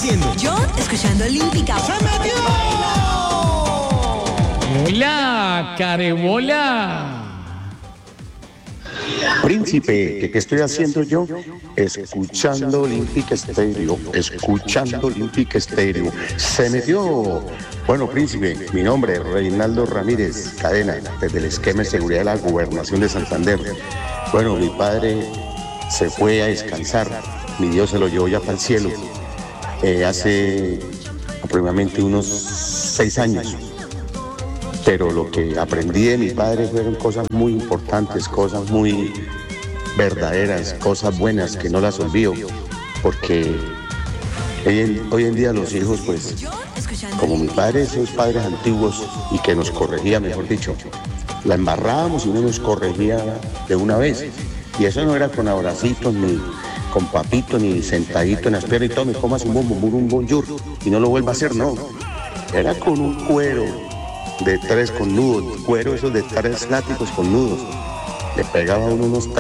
haciendo? Yo escuchando Olímpica. ¡Se metió! Hola, carebola. Príncipe, ¿qué estoy haciendo yo? Escuchando Olímpica Estéreo, escuchando Olímpica Estéreo. Se metió. Bueno, príncipe, mi nombre es Reinaldo Ramírez Cadena, desde el esquema de seguridad de la Gobernación de Santander. Bueno, mi padre se fue a descansar, mi Dios se lo llevó ya para el cielo, hace aproximadamente unos 6 años. Pero lo que aprendí de mi padre fueron cosas muy importantes, cosas muy verdaderas, cosas buenas que no las olvido, porque hoy en día los hijos, pues, como mi padre, esos padres antiguos y que nos corregía, mejor dicho, la embarrábamos y uno nos corregía de una vez. Y eso no era con abracitos, ni con papitos, ni sentadito en las piernas y tome, comas un bonjour y no lo vuelva a hacer, no. Era con un cuero de 3 con nudos, cuero esos de 3 látigos con nudos. Le pegaba uno unos